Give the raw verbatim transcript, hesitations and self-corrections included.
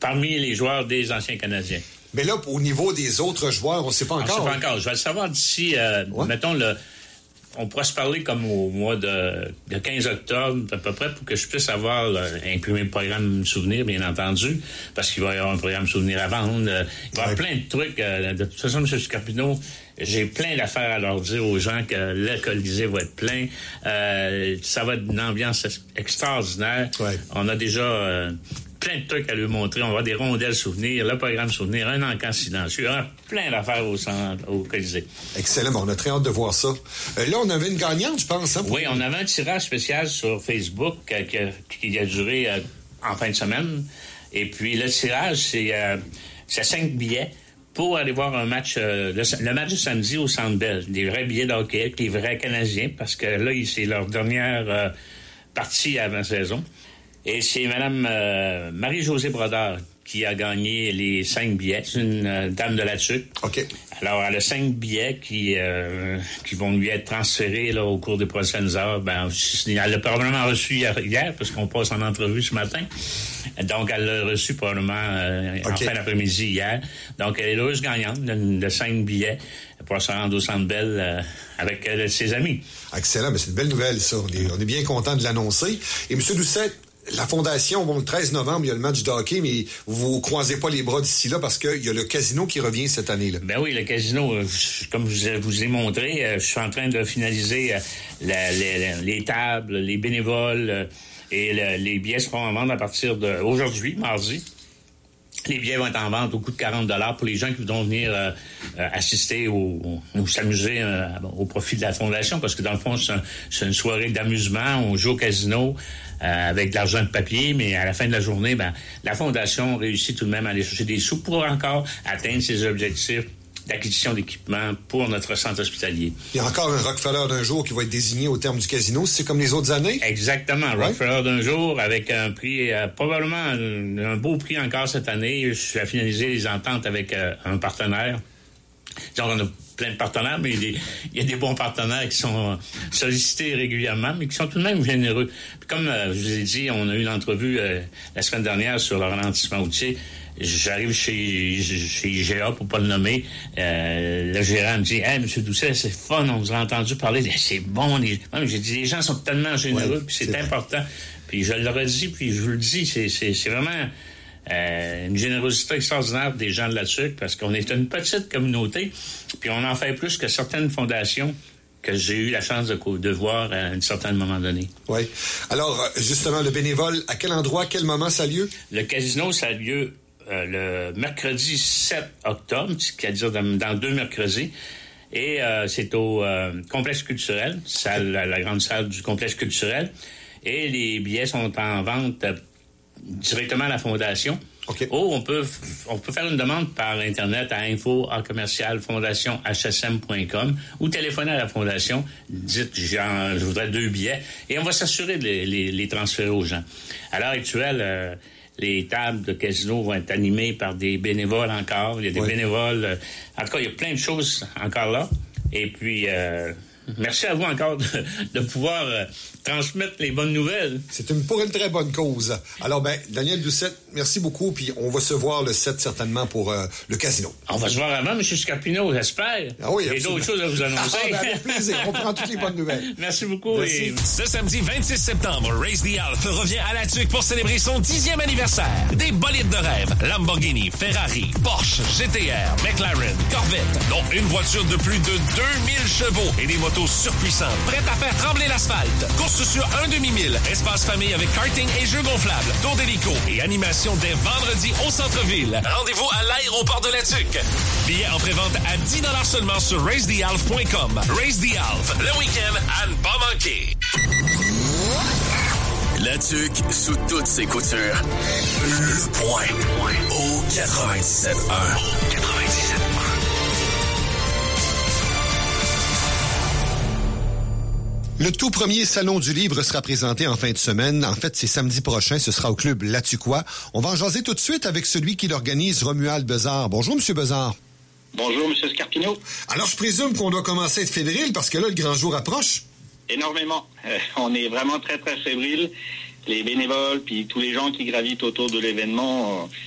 parmi les joueurs des anciens Canadiens. Mais là, au niveau des autres joueurs, on ne sait pas encore. On ne sait pas encore. Je vais le savoir d'ici, euh, ouais. mettons, le, on pourra se parler comme au mois de, de quinze octobre, à peu près, pour que je puisse avoir là, imprimé le programme souvenir, bien entendu, parce qu'il va y avoir un programme souvenir à vendre. Il va y avoir ouais. plein de trucs. Euh, de toute façon, M. Scarpino, j'ai plein d'affaires à leur dire aux gens que le Colisée va être plein. Euh, ça va être une ambiance extraordinaire. Ouais. On a déjà... Euh, plein de trucs à lui montrer. On va avoir des rondelles souvenirs, le programme souvenir, un encan silencieux. Il y aura plein d'affaires au, centre, au Colisée. Excellent. On a très hâte de voir ça. Euh, là, on avait une gagnante, je pense. Hein, pour... Oui, on avait un tirage spécial sur Facebook euh, qui, qui a duré euh, en fin de semaine. Et puis, le tirage, c'est, euh, c'est cinq billets pour aller voir un match, euh, le, le match de samedi au Centre Bell. Des vrais billets de hockey avec les vrais Canadiens, parce que là, c'est leur dernière euh, partie avant la saison. Et c'est Mme euh, Marie-Josée Brodeur qui a gagné les cinq billets. C'est une euh, dame de la Tuque. OK. Alors, elle a cinq billets qui euh, qui vont lui être transférés là, au cours des prochaines heures. Ben, elle l'a probablement reçu hier, hier parce qu'on passe en entrevue ce matin. Donc, elle l'a reçu probablement euh, okay. en fin d'après-midi hier. Donc, elle est l'heureuse gagnante de, de cinq billets pour se rendre au Centre Bell euh, avec euh, ses amis. Excellent. Mais c'est une belle nouvelle, ça. On est, on est bien content de l'annoncer. Et M. Doucet, la Fondation, bon, le treize novembre, il y a le match de hockey, mais vous croisez pas les bras d'ici là parce qu'il y a le casino qui revient cette année-là. Ben oui, le casino, comme je vous ai montré, je suis en train de finaliser la, les, les tables, les bénévoles, et le, les billets seront en vente à partir d'aujourd'hui, mardi. Les billets vont être en vente au coût de quarante dollars pour les gens qui voudront venir euh, assister ou, ou s'amuser euh, au profit de la Fondation, parce que dans le fond, c'est, un, c'est une soirée d'amusement. On joue au casino euh, avec de l'argent de papier, mais à la fin de la journée, ben, la Fondation réussit tout de même à aller chercher des sous pour encore atteindre ses objectifs d'acquisition d'équipements pour notre centre hospitalier. Il y a encore un Rockefeller d'un jour qui va être désigné au terme du casino, c'est comme les autres années? Exactement, ouais. Rockefeller d'un jour avec un prix, euh, probablement un, un beau prix encore cette année. Je suis à finaliser les ententes avec euh, un partenaire. Donc, on a plein de partenaires, mais il y, a des, il y a des bons partenaires qui sont sollicités régulièrement, mais qui sont tout de même généreux. Puis comme euh, je vous ai dit, on a eu une entrevue euh, la semaine dernière sur le ralentissement routier. J'arrive chez, chez I G A, pour pas le nommer. Euh, le gérant me dit « Hey, M. Doucet, c'est fun, on vous a entendu parler. C'est bon. Les... » J'ai dit « Les gens sont tellement généreux, ouais, puis c'est, c'est important. » Puis je leur ai dit, puis je vous le dis, c'est, c'est, c'est vraiment euh, une générosité extraordinaire des gens de la Tuque, parce qu'on est une petite communauté, puis on en fait plus que certaines fondations que j'ai eu la chance de, de voir à un certain moment donné. Oui. Alors, justement, le bénévole, à quel endroit, à quel moment ça a lieu? Le casino, ça a lieu Euh, le mercredi sept octobre, c'est-à-dire dans, dans deux mercredis. Et euh, c'est au euh, complexe culturel, salle, la, la grande salle du complexe culturel. Et les billets sont en vente euh, directement à la Fondation. Okay. Ou on peut, on peut faire une demande par Internet à info en commercial fondation h s m point com ou téléphoner à la Fondation, dites genre, je voudrais deux billets, et on va s'assurer de les, les, les transférer aux gens. À l'heure actuelle, euh, les tables de casino vont être animées par des bénévoles encore. Il y a des oui. bénévoles. Euh, en tout cas, il y a plein de choses encore là. Et puis, euh, merci à vous encore de, de pouvoir euh, transmettre les bonnes nouvelles. C'est une, pour une très bonne cause. Alors, ben, Daniel Doucet, merci beaucoup. Puis, on va se voir le sept certainement pour euh, le casino. On va se voir avant, M. Scarpino, j'espère. Ah oui, il y a d'autres choses à vous annoncer. Ah, ben, avec plaisir. On prend toutes les bonnes nouvelles. Merci beaucoup. Merci. Et... Ce samedi vingt-six septembre, Raise the Alf revient à la Tuque pour célébrer son dixième anniversaire. Des bolides de rêve, Lamborghini, Ferrari, Porsche, G T R, McLaren, Corvette, dont une voiture de plus de deux mille chevaux et des motos surpuissantes, prêtes à faire trembler l'asphalte. Course sur un demi-mille, espace famille avec karting et jeux gonflables, tour d'hélico et animation dès vendredi au centre-ville. Rendez-vous à l'aéroport de la Tuque. Billets en prévente à dix dollars seulement sur raise the alf point com. Raise the Alf, le week-end à ne pas manquer. La Tuque sous toutes ses coutures. Le point au quatre-vingt-dix-sept un. quatre-vingt-dix-sept un. Le tout premier Salon du Livre sera présenté en fin de semaine. En fait, c'est samedi prochain. Ce sera au Club Latuquois. On va en jaser tout de suite avec celui qui l'organise, Romuald Bezard. Bonjour, M. Bezard. Bonjour, M. Scarpino. Alors, je présume qu'on doit commencer à être fébrile parce que là, le grand jour approche. Énormément. Euh, on est vraiment très, très fébrile. Les bénévoles puis tous les gens qui gravitent autour de l'événement... Euh,